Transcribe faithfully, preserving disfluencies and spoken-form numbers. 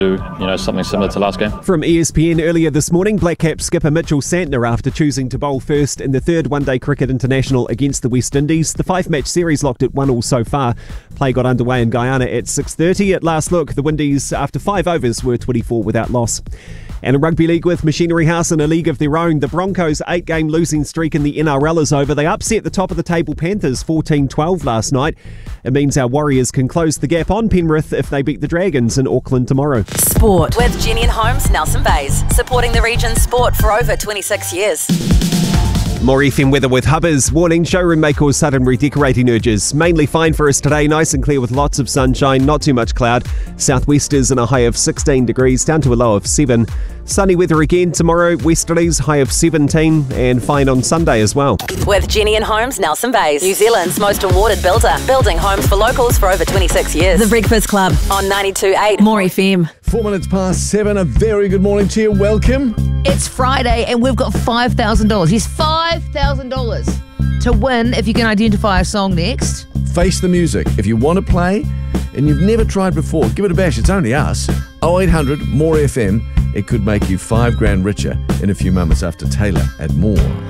do, you know, something similar to last game. From E S P N earlier this morning, Black Cap skipper Mitchell Santner after choosing to bowl first in the third one-day cricket international against the West Indies. The five-match series locked at one all so far. Play got underway in Guyana at six thirty. At last look, the Windies, after five overs, were twenty-four without loss. And in Rugby League with Machinery House in a league of their own, the Broncos' eight-game losing streak in the N R L is over. They upset the top-of-the-table Panthers fourteen twelve last night. It means our Warriors can close the gap on Penrith if they beat the Dragons in Auckland tomorrow. Sport with Jenny and Holmes, Nelson Bays, supporting the region's sport for over twenty-six years. More F M weather with Hubbers. Warning, showroom may cause sudden redecorating urges. Mainly fine for us today, nice and clear with lots of sunshine, not too much cloud. Southwesters in a high of sixteen degrees, down to a low of seven. Sunny weather again tomorrow, westerlies high of seventeen, and fine on Sunday as well. With Jenny and Holmes, Nelson Bays, New Zealand's most awarded builder, building homes for locals for over twenty-six years. The Breakfast Club On ninety-two point eight More F M. Four minutes past seven. A very good morning to you. Welcome. It's Friday and we've got five thousand dollars. Yes, five thousand dollars to win if you can identify a song next. Face the music. If you want to play and you've never tried before, give it a bash. It's only us. oh eight hundred more F M. It could make you five grand richer in a few moments after Taylor at More.